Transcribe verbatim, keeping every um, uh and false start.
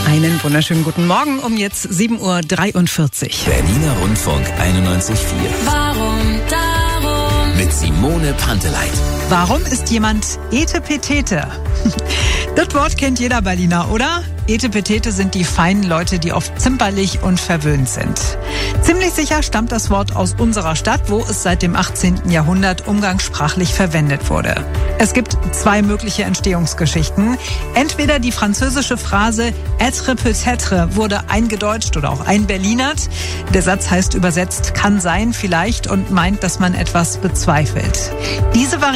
Einen wunderschönen guten Morgen um jetzt sieben Uhr dreiundvierzig. Berliner Rundfunk einundneunzig Komma vier. Warum darum? Mit Simone Panteleit. Warum ist jemand Etepetete? Das Wort kennt jeder Berliner, oder? Etepetete sind die feinen Leute, die oft zimperlich und verwöhnt sind. Ziemlich sicher stammt das Wort aus unserer Stadt, wo es seit dem achtzehnten Jahrhundert umgangssprachlich verwendet wurde. Es gibt zwei mögliche Entstehungsgeschichten. Entweder die französische Phrase être peut-être wurde eingedeutscht oder auch einberlinert. Der Satz heißt übersetzt kann sein, vielleicht und meint, dass man etwas bezweifelt. Diese Variante